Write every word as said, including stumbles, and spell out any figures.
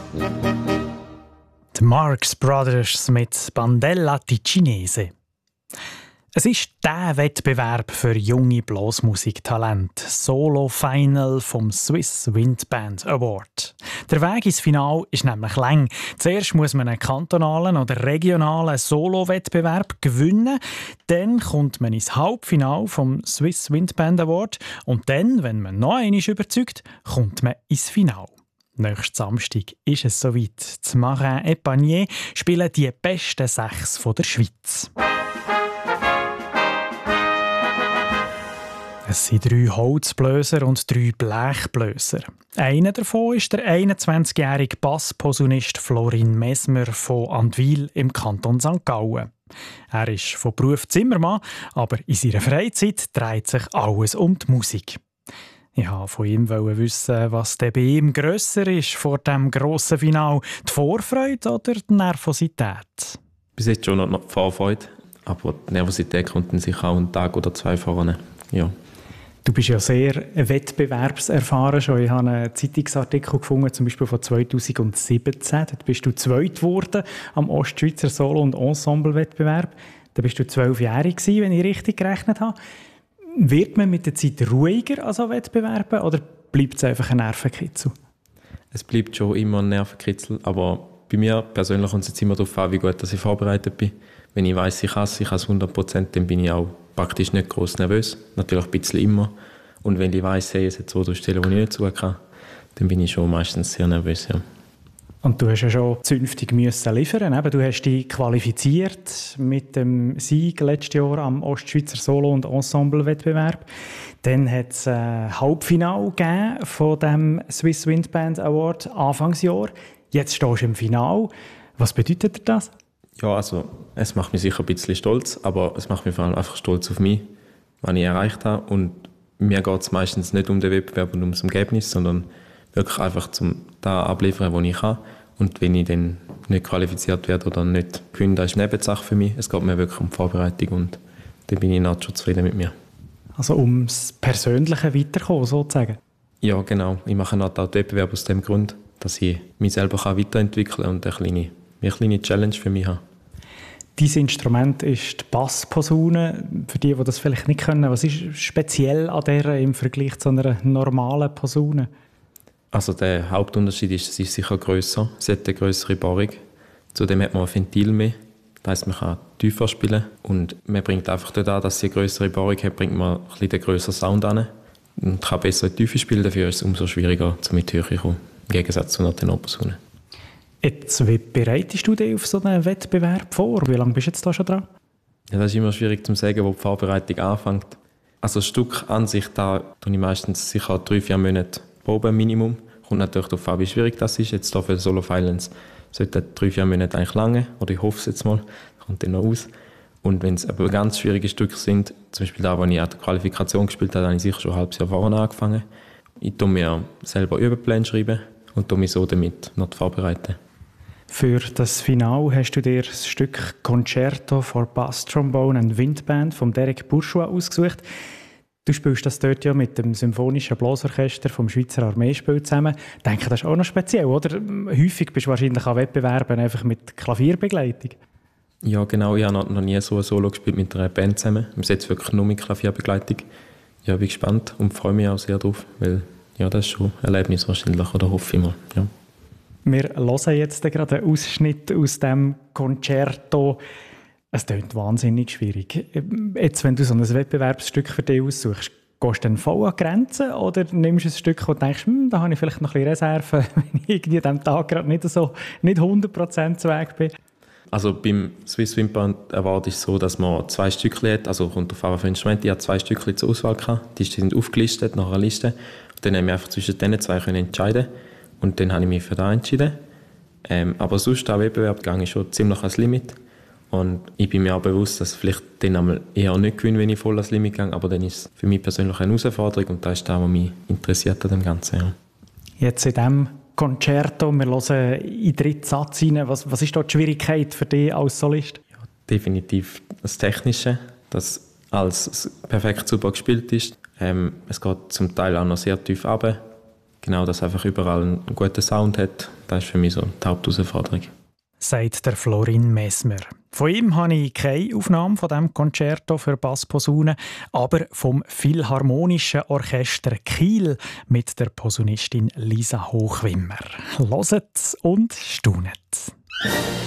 Die Marx Brothers mit Bandella Ticinese. Es ist der Wettbewerb für junge Blasmusiktalente, Solo-Final vom Swiss Windband Award. Der Weg ins Finale ist nämlich lang. Zuerst muss man einen kantonalen oder regionalen Solo-Wettbewerb gewinnen, dann kommt man ins Halbfinale vom Swiss Windband Award und dann, wenn man noch einmal überzeugt, kommt man ins Finale. Nächsten Samstag ist es soweit. Die Marin et Panier spielen die besten sechs von der Schweiz. Es sind drei Holzbläser und drei Blechbläser. Einer davon ist der einundzwanzigjährige Bassposaunist Florin Mesmer von Andwil im Kanton Sankt Gallen. Er ist von Beruf Zimmermann, aber in seiner Freizeit dreht sich alles um die Musik. Ich wollte von ihm wissen, was bei ihm grösser ist vor dem grossen Finale, die Vorfreude oder die Nervosität? Bis jetzt schon noch die Vorfreude, aber die Nervosität kommt dann sicher auch einen Tag oder zwei vorne. Ja. Du bist ja sehr wettbewerbserfahren schon. Ich habe einen Zeitungsartikel gefunden, zum Beispiel von zweitausendsiebzehn. Dort bist du zweit geworden am Ostschweizer Solo- und Ensemble-Wettbewerb. Da bist du zwölfjährig gewesen, wenn ich richtig gerechnet habe. Wird man mit der Zeit ruhiger an so Wettbewerben oder bleibt es einfach ein Nervenkitzel? Es bleibt schon immer ein Nervenkitzel, aber bei mir persönlich kommt es jetzt immer darauf an, wie gut dass ich vorbereitet bin. Wenn ich weiss, ich kann es, ich kann es hundert Prozent, dann bin ich auch praktisch nicht gross nervös. Natürlich ein bisschen immer. Und wenn ich weiss, hey, es hat zwei, drei Stellen, die ich nicht zu kann, dann bin ich schon meistens sehr nervös. Ja. Und du hast ja schon zünftig müssen liefern. Eben, du hast dich qualifiziert mit dem Sieg letztes Jahr am Ostschweizer Solo- und Ensemble-Wettbewerb. Dann hat es ein Halbfinale gegeben von dem Swiss Windband Award Anfangsjahr. Jetzt stehst du im Finale. Was bedeutet dir das? Ja, also es macht mich sicher ein bisschen stolz, aber es macht mich vor allem einfach stolz auf mich, was ich erreicht habe. Und mir geht es meistens nicht um den Wettbewerb und um das Ergebnis, sondern wirklich einfach zum da abliefern, was ich kann. Und wenn ich dann nicht qualifiziert werde oder nicht gewinne, das ist eine Nebensache für mich. Es geht mir wirklich um die Vorbereitung und dann bin ich noch schon zufrieden mit mir. Also ums persönliche Weiterkommen sozusagen? Ja, genau. Ich mache einen Wettbewerb aus dem Grund, dass ich mich selber weiterentwickeln kann und eine kleine, eine kleine Challenge für mich habe. Dein Instrument ist die Bassposaune. Für die, die das vielleicht nicht können, was ist speziell an der im Vergleich zu einer normalen Posaune? Also der Hauptunterschied ist, es ist sicher grösser. Es hat eine grössere Bohrung. Zudem hat man ein Ventil mehr. Das heisst, man kann tiefer spielen. Und man bringt einfach dort an, dass sie eine grössere Bohrung hat, bringt man ein bisschen den grösseren Sound an. Und kann besser in die Tiefe spielen. Dafür ist es umso schwieriger, zu mit Höhe zu kommen. Im Gegensatz zu einer Tenorposaune. Jetzt, wie bereitest du dich auf so einen Wettbewerb vor? Wie lange bist du jetzt da schon dran? Ja, das ist immer schwierig zu sagen, wo die Vorbereitung anfängt. Also das Stück an sich, da tue ich meistens sicher drei, vier Monate proben, Minimum. Kommt natürlich darauf an, wie schwierig das ist. Jetzt hier für Solo Finals sollte drei, vier Monate eigentlich lange, oder ich hoffe es jetzt mal, kommt dann noch aus. Und wenn es aber ganz schwierige Stücke sind, zum Beispiel da, wo ich an der Qualifikation gespielt habe, habe ich sicher schon ein halbes Jahr vorher angefangen. Ich tue mir selber Übepläne schreiben und tue mich so damit noch vorbereiten. Für das Finale hast du dir das Stück Concerto for Bass Trombone and Windband von Derek Bourgeois ausgesucht. Du spielst das dort ja mit dem Symphonischen Blasorchester vom Schweizer Armeespiel zusammen. Ich denke, das ist auch noch speziell, oder? Häufig bist du wahrscheinlich an Wettbewerben einfach mit Klavierbegleitung. Ja, genau. Ich habe noch, noch nie so ein Solo gespielt mit einer Band zusammen. Bis jetzt wirklich nur mit Klavierbegleitung. Ja, bin gespannt und freue mich auch sehr drauf, weil ja, das ist schon ein Erlebnis wahrscheinlich, oder hoffe ich mal. Ja. Wir hören jetzt gerade einen Ausschnitt aus dem Concerto. Es klingt wahnsinnig schwierig. Jetzt, wenn du so ein Wettbewerbsstück für dich aussuchst, gehst du dann voll an Grenzen oder nimmst du ein Stück, wo du denkst, hm, da habe ich vielleicht noch ein bisschen Reserve, wenn ich irgendwie an diesem Tag gerade nicht so nicht hundert Prozent zu Weg bin? Also beim Swiss Windband Award ist es so, dass man zwei Stückchen hat, also kommt auf ein Instrument, ich habe zwei Stückchen zur Auswahl gehabt, die sind aufgelistet nach einer Liste. Und dann haben wir einfach zwischen diesen zwei können entscheiden und dann habe ich mich für das entschieden. Ähm, aber sonst am Wettbewerb gehe ich schon ziemlich ans Limit. Und ich bin mir auch bewusst, dass ich vielleicht dann einmal eher nicht gewinne, wenn ich voll ans Limit gehe, aber dann ist es für mich persönlich eine Herausforderung und das ist das, was mich interessiert an dem Ganzen. Ja. Jetzt in diesem Concerto, wir hören in den dritten Satz rein, was, was ist da die Schwierigkeit für dich als Solist? Ja, definitiv das Technische, dass alles perfekt super gespielt ist. Ähm, es geht zum Teil auch noch sehr tief runter. genau, dass einfach überall einen guten Sound hat. Das ist für mich so die Hauptausforderung. Sagt der Florin Messmer. Von ihm habe ich keine Aufnahme von diesem Concerto für Bassposaune, aber vom Philharmonischen Orchester Kiel mit der Posaunistin Lisa Hochwimmer. Hört und staunet.